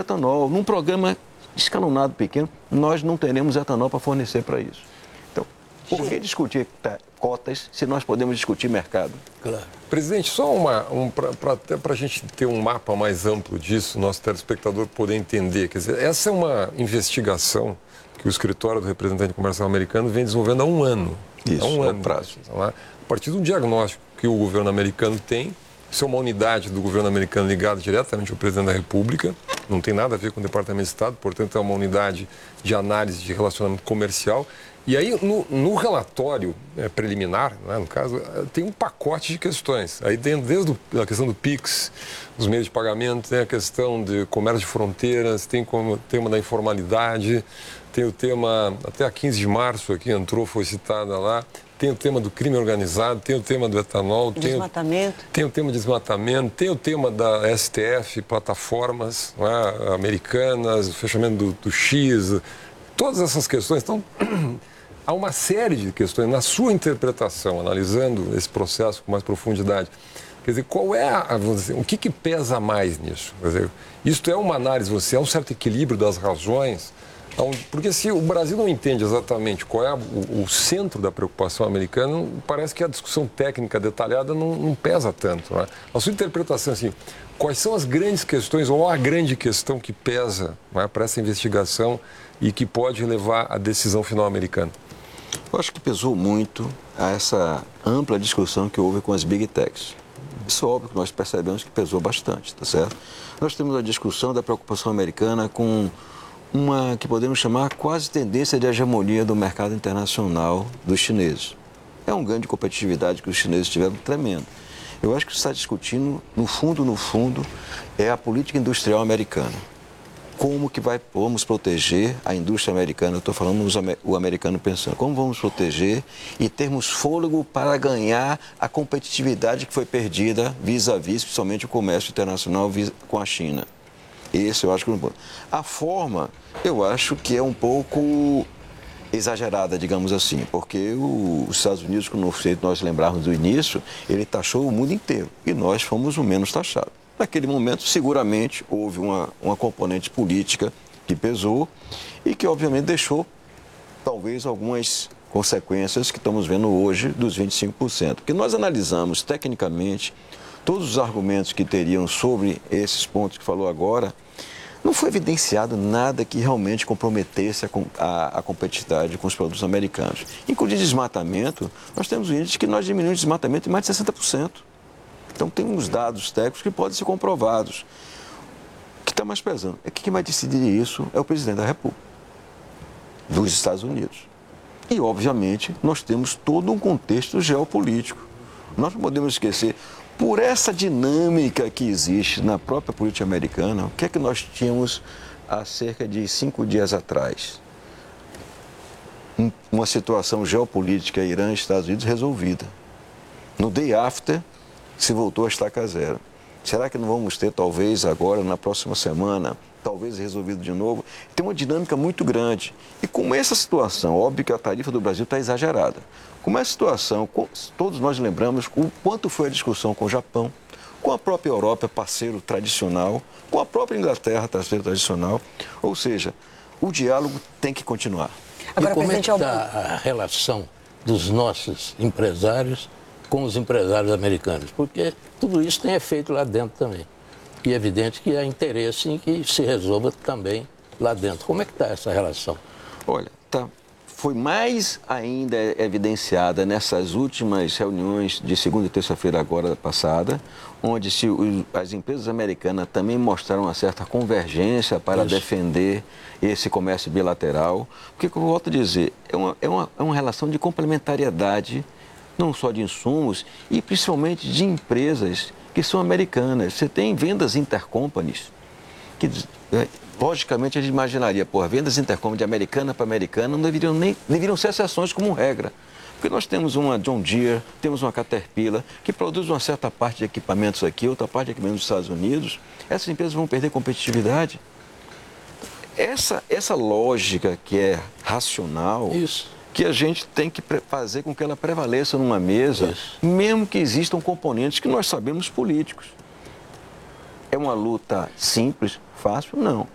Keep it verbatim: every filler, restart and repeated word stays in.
etanol. Num programa escalonado pequeno, nós não teremos etanol para fornecer para isso. Então, por que discutir cotas se nós podemos discutir mercado? Claro. Presidente, só uma, um, para a gente ter um mapa mais amplo disso, nosso telespectador poder entender. Quer dizer, essa é uma investigação que o escritório do representante comercial americano vem desenvolvendo há um ano. Isso, há um é ano. o prazo. A partir de um diagnóstico que o governo americano tem, isso é uma unidade do governo americano ligada diretamente ao presidente da República, não tem nada a ver com o Departamento de Estado, portanto é uma unidade de análise de relacionamento comercial. E aí, no, no relatório é, preliminar, né, no caso, tem um pacote de questões. Aí dentro, desde a questão do Pix, os meios de pagamento, tem a questão de comércio de fronteiras, tem como, o tema da informalidade, tem o tema, até a quinze de março aqui entrou, foi citada lá, tem o tema do crime organizado, tem o tema do etanol, desmatamento. Tem, o, tem o tema de desmatamento, tem o tema da S T F, plataformas né, americanas, o fechamento do, do X, todas essas questões. Então, há uma série de questões na sua interpretação, analisando esse processo com mais profundidade. Quer dizer, qual é a, a dizer, o que, que pesa mais nisso? Quer dizer, isto é uma análise, você há um certo equilíbrio das razões. Porque se o Brasil não entende exatamente qual é o, o centro da preocupação americana, parece que a discussão técnica detalhada não, não pesa tanto. Né? A sua interpretação, assim, quais são as grandes questões ou a grande questão que pesa né, para essa investigação e que pode levar à decisão final americana? Eu acho que pesou muito a essa ampla discussão que houve com as Big Techs. Isso é óbvio que nós percebemos que pesou bastante, tá certo? Nós temos a discussão da preocupação americana com uma que podemos chamar quase tendência de hegemonia do mercado internacional dos chineses. É um ganho de competitividade que os chineses tiveram tremendo. Eu acho que se está discutindo, no fundo, no fundo, é a política industrial americana. Como que vai, vamos proteger a indústria americana, eu estou falando os, o americano pensando, como vamos proteger e termos fôlego para ganhar a competitividade que foi perdida vis-à-vis, principalmente o comércio internacional com a China. Esse eu acho que não pode. A forma, eu acho que é um pouco exagerada, digamos assim, porque o, os Estados Unidos, como nós lembrarmos do início, ele taxou o mundo inteiro e nós fomos o menos taxado. Naquele momento, seguramente, houve uma, uma componente política que pesou e que, obviamente, deixou, talvez, algumas consequências que estamos vendo hoje dos vinte e cinco por cento. Porque nós analisamos, tecnicamente, todos os argumentos que teriam sobre esses pontos que falou agora, não foi evidenciado nada que realmente comprometesse a, a, a competitividade com os produtos americanos. Inclusive desmatamento, nós temos um índice que nós diminuímos o desmatamento em mais de sessenta por cento. Então tem uns dados técnicos que podem ser comprovados. O que está mais pesando é que quem vai decidir isso é o presidente da República, dos Estados Unidos. E, obviamente, nós temos todo um contexto geopolítico. Nós não podemos esquecer, por essa dinâmica que existe na própria política americana, o que é que nós tínhamos há cerca de cinco dias atrás? Uma situação geopolítica Irã e Estados Unidos resolvida. No day after, se voltou a estaca zero. Será que não vamos ter, talvez, agora, na próxima semana, talvez resolvido de novo? Tem uma dinâmica muito grande. E com essa situação, óbvio que a tarifa do Brasil está exagerada. Com essa situação, todos nós lembramos o quanto foi a discussão com o Japão, com a própria Europa, parceiro tradicional, com a própria Inglaterra, parceiro tradicional. Ou seja, o diálogo tem que continuar. Agora, e como é que está a relação dos nossos empresários com os empresários americanos? Porque tudo isso tem efeito lá dentro também. E é evidente que há interesse em que se resolva também lá dentro. Como é que está essa relação? Olha, tá, foi mais ainda evidenciada nessas últimas reuniões de segunda e terça-feira agora passada, onde se, as empresas americanas também mostraram uma certa convergência para isso. defender esse comércio bilateral. Porque, como eu volto a dizer, é uma, é uma, é uma relação de complementariedade, não só de insumos, e principalmente de empresas que são americanas. Você tem vendas intercompanies, que logicamente a gente imaginaria, pô, vendas intercompanies de americana para americana não deveriam, nem, deveriam ser exceções como regra. Porque nós temos uma John Deere, temos uma Caterpillar, que produz uma certa parte de equipamentos aqui, outra parte de equipamentos dos Estados Unidos. Essas empresas vão perder competitividade. Essa, essa lógica que é racional... Isso. que a gente tem que fazer com que ela prevaleça numa mesa, Isso. mesmo que existam componentes que nós sabemos políticos. É uma luta simples, fácil? Não.